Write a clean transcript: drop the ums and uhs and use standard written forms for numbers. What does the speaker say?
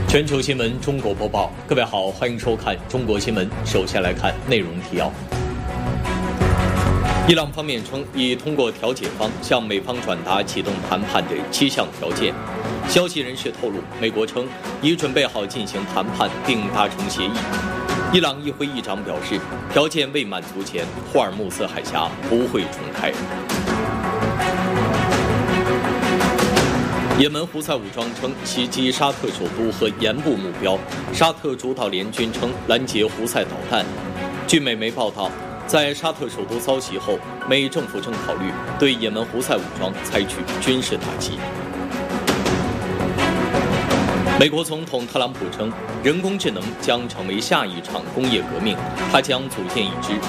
全球新闻中国播报，各位好，欢迎收看中国新闻。首先来看内容提要。伊朗方面称，已通过调解方向美方转达启动谈判的7项条件。消息人士透露，美国称已准备好进行谈判并达成协议。伊朗议会议长表示，条件未满足前，霍尔木兹海峡不会重开。也门胡塞武装称袭击沙特首都和盐部目标，沙特主导联军称拦截胡塞导弹。据美媒报道，在沙特首都遭袭后，美政府正考虑对也门胡塞武装采取军事打击。美国总统特朗普称，人工智能将成为下一场工业革命，他将组建一支